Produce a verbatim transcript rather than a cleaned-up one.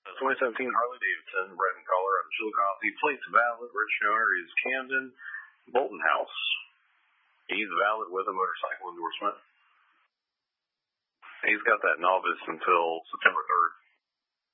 twenty seventeen Harley Davidson, red in color on Chillicothe. Plates valid. Registered owner is Camden Bolton House. He's valid with a motorcycle endorsement. He's got that novice until September third.